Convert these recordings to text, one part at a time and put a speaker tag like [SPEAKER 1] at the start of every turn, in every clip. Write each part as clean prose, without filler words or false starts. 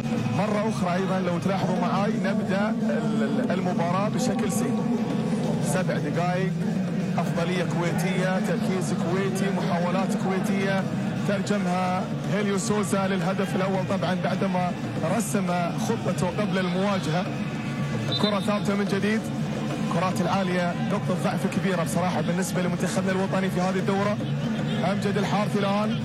[SPEAKER 1] مرة أخرى أيضا لو تلاحظوا معاي نبدأ المباراة بشكل سيء. 7 دقائق أفضلية كويتية، تركيز كويتي، محاولات كويتية ترجمها هيليو سوزا للهدف الأول طبعا بعدما رسم خطته قبل المواجهة. كرة ثابتة من جديد. الكرات العالية نقطة ضعف كبيرة بصراحة بالنسبة لمنتخبنا الوطني في هذه الدورة. أمجد الحارثي الآن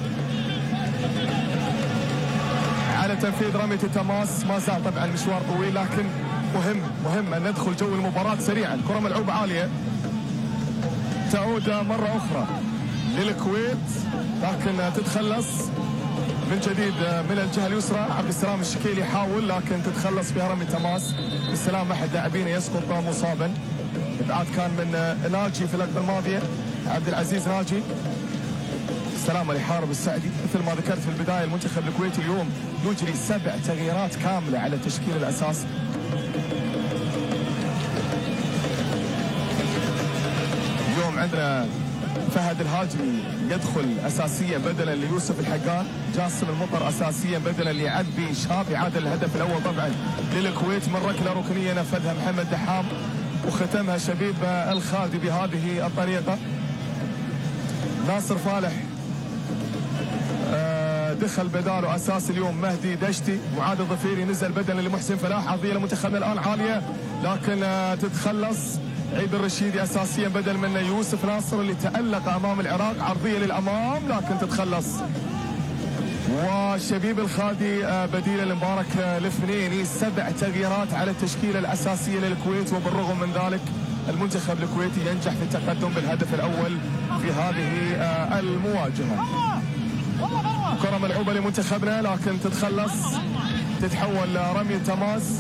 [SPEAKER 1] على تنفيذ رمية التماس. ما زال طبعا مشوار طويل لكن مهم أن ندخل جو المباراة سريعا. كرة ملعوبة عالية تعود مرة أخرى للكويت لكن تتخلص من جديد من الجهة اليسرى. عبد السلام الشكيلي يحاول لكن تتخلص بها رمي تماس. السلام أحد لاعبين يسقط مصابا. ابعاد كان من ناجي في اللقطة الماضية، عبد العزيز ناجي. السلامة لحارب السعدي. مثل ما ذكرت في البداية المنتخب الكويتي اليوم يجري 7 تغييرات كاملة على التشكيل الأساسي. اليوم عندنا فهد الهاجمي يدخل أساسيا بدلا ليوسف الحقان، جاسم المطر أساسيا بدلا لعبي شاب يعادل الهدف الأول طبعا للكويت من ركلة ركنية نفذها محمد دحام وختمها شبيب الخالدي بهذه الطريقة. ناصر فالح دخل بداله أساس اليوم مهدي دشتي. معاذ الظفيري نزل بدلا لمحسن فلاح. عرضية لمنتخبنا الآن عالية لكن تتخلص. عيد الرشيدي أساسيا بدل من يوسف ناصر اللي تألق أمام العراق. عرضية للأمام لكن تتخلص. وشبيب الخالدي بديل المبارك الفنيني. 7 تغييرات على التشكيلة الأساسية للكويت وبالرغم من ذلك المنتخب الكويتي ينجح في التقدم بالهدف الأول في هذه المواجهة. كرة ملعوبة لمنتخبنا لكن تتخلص. تتحول رمي تماس.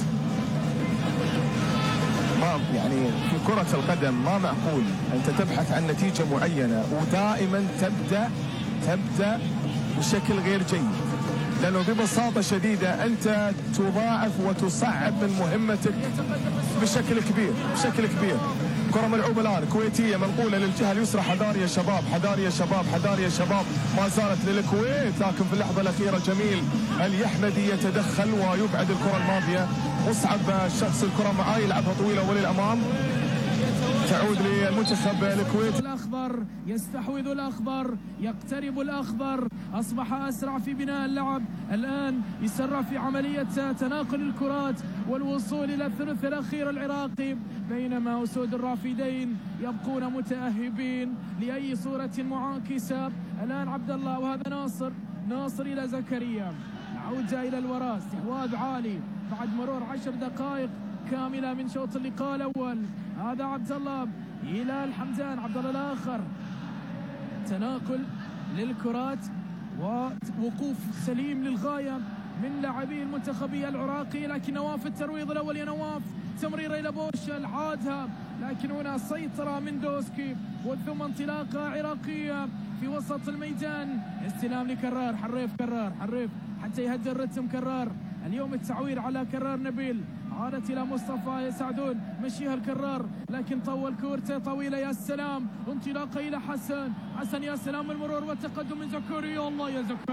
[SPEAKER 1] ما يعني في كرة القدم ما معقول أنت تبحث عن نتيجة معينة ودائما تبدأ بشكل غير جيد، لأنه ببساطة شديدة أنت تضاعف وتصعب من مهمتك بشكل كبير. كرة ملعوبة الآن كويتية منقولة للجهة اليسرى. حذار يا شباب ما زالت للكويت لكن في اللحظة الأخيرة جميل اليحمدي يتدخل ويبعد الكرة الماضية. مصعب شخص الكرة معاه يلعبها طويلة وللأمام تعود للمنتخب الكويت.
[SPEAKER 2] الأخضر يستحوذ الأخضر، يقترب الأخضر، أصبح أسرع في بناء اللعب، الآن يسرع في عملية تناقل الكرات والوصول إلى الثلث الأخير العراقي، بينما أسود الرافدين يبقون متأهبين لأي صورة معاكسة. الآن عبد الله وهذا ناصر إلى زكريا، عودة إلى الوراء، استحواذ عالي بعد مرور 10 دقائق كاملة من شوط اللقاء الأول. هذا عبد الله إلى الحمدان، عبد الله الآخر، تناقل للكرات ووقوف سليم للغاية من لاعبي المنتخبي العراقي، لكن نواف الترويض الأول يا نواف، تمريرة إلى بوشل عادها، لكن هنا سيطرة من دوسكي وثم انطلاقة عراقية في وسط الميدان. استلام لكرار، حريف حتى يهدي الرتم. كرار اليوم التعوير على كرار نبيل، عادت إلى مصطفى يساعدون مشيها الكرار لكن طول كورته طويلة. يا سلام، انطلاقة إلى حسن يا سلام، المرور والتقدم من زكريا. الله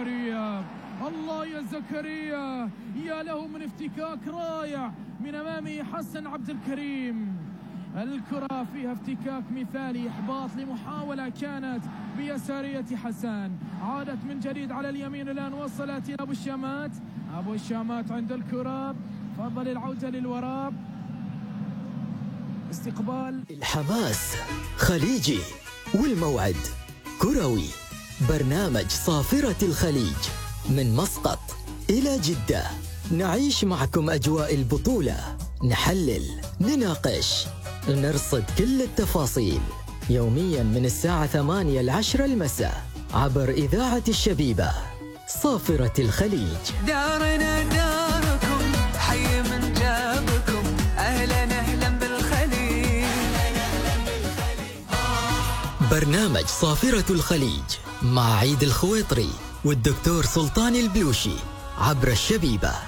[SPEAKER 2] يا زكريا، يا له من افتكاك رائع من أمامه حسن عبد الكريم. الكرة فيها افتكاك مثالي، إحباط لمحاولة كانت بيسارية حسن، عادت من جديد على اليمين، الآن وصلت إلى أبو الشامات عند الكرة. فضل العودة للوراء، استقبال
[SPEAKER 3] الحماس خليجي والموعد كروي. برنامج صافرة الخليج من مسقط إلى جدة، نعيش معكم أجواء البطولة، نحلل، نناقش، نرصد كل التفاصيل يوميا من الساعة 8 ل 10 المساء عبر إذاعة الشبيبة. صافرة الخليج.
[SPEAKER 4] دارنا داركم، حي من جابكم، أهلا بالخليج.
[SPEAKER 3] برنامج صافرة الخليج مع عيد الخويطري والدكتور سلطان البلوشي عبر الشبيبة.